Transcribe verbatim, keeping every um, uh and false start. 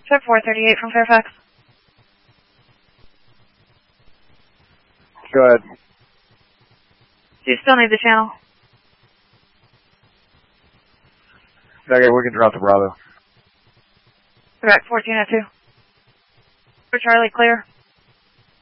Sub four thirty-eight from Fairfax. Go ahead. Do you still need the channel? Okay, we can drop the Bravo. Correct, fourteen oh two. For Charlie, clear.